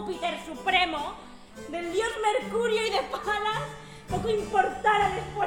Júpiter supremo, del dios Mercurio y de Palas, poco importara después